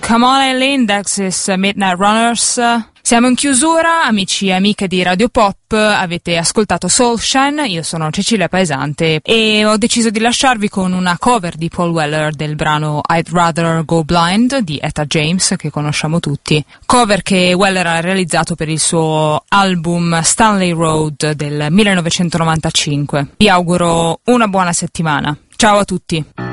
Come On Eileen, Dexys Midnight Runners. Siamo in chiusura, amici e amiche di Radio Pop, avete ascoltato Soulshine, io sono Cecilia Paesante e ho deciso di lasciarvi con una cover di Paul Weller del brano I'd Rather Go Blind di Etta James, che conosciamo tutti, cover che Weller ha realizzato per il suo album Stanley Road del 1995. Vi auguro una buona settimana, ciao a tutti!